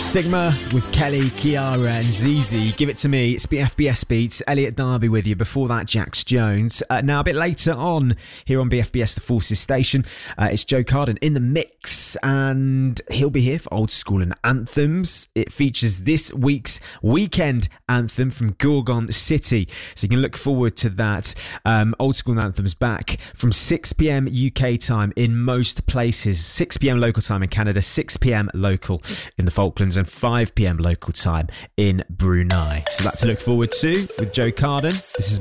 Sigma with Kelly, Kiara and Zizi. Give it to me. It's BFBS Beats. Elliot Darby with you. Before that, Jax Jones. Now, a bit later on here on BFBS The Forces Station, it's Joe Carden in the mix, and he'll be here for Old School and Anthems. It features this week's weekend anthem from Gorgon City, so you can look forward to that. Old School and Anthems back from 6pm UK time in most places, 6pm local time in Canada, 6pm local in the Falklands, and 5pm local time in Brunei. So that to look forward to with Joe Carden. This is